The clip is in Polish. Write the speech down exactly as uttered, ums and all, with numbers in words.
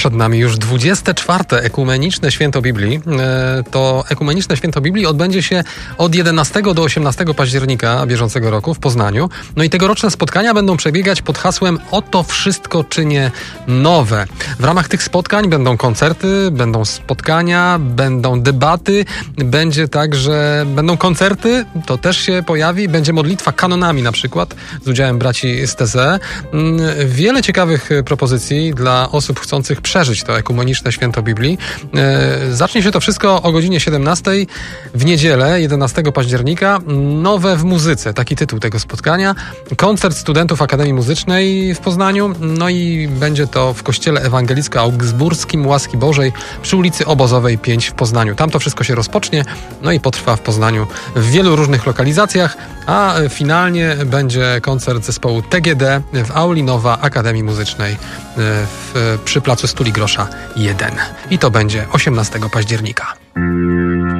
Przed nami już dwudzieste czwarte Ekumeniczne Święto Biblii. To Ekumeniczne Święto Biblii odbędzie się od jedenastego do osiemnastego października bieżącego roku w Poznaniu. No i tegoroczne spotkania będą przebiegać pod hasłem "Oto wszystko czynię nowe". W ramach tych spotkań będą koncerty, będą spotkania, będą debaty, będzie także, będą koncerty, to też się pojawi, będzie modlitwa kanonami na przykład z udziałem braci z T Z E. Wiele ciekawych propozycji dla osób chcących przeżyć to Ekumeniczne Święto Biblii. Zacznie się to wszystko o godzinie siedemnastej w niedzielę, jedenastego października. Nowe w muzyce, taki tytuł tego spotkania. Koncert studentów Akademii Muzycznej w Poznaniu, no i będzie to w Kościele Ewangelicko-Augsburskim Łaski Bożej przy ulicy Obozowej pięć w Poznaniu. Tam to wszystko się rozpocznie, no i potrwa w Poznaniu w wielu różnych lokalizacjach, a finalnie będzie koncert zespołu T G D w auli Nowa Akademii Muzycznej w, przy placu Stuli Grosza jeden. I to będzie osiemnastego października.